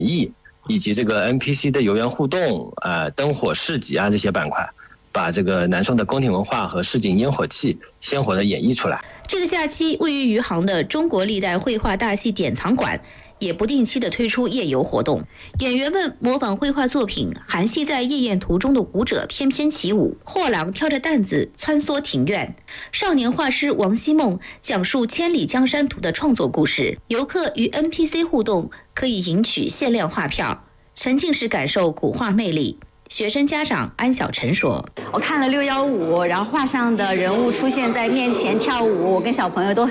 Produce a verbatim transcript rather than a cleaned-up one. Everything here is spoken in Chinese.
绎以及这个 N P C 的游园互动、呃灯火市集啊这些板块，把这个南宋的宫廷文化和市井烟火气鲜活地演绎出来。 这个假期，位于余杭的中国历代绘画大戏典藏馆也不定期地推出夜游活动，演员们模仿绘画作品，韩系在夜宴途中的舞者翩翩起舞，货郎挑着担子穿梭庭院，少年画师王希孟讲述《千里江山图》的创作故事，游客与 N P C 互动，可以赢取限量画票，沉浸式感受古画魅力。学生家长安小晨说：“ 我看了六幺五，然后画上的人物出现在面前跳舞，我跟小朋友都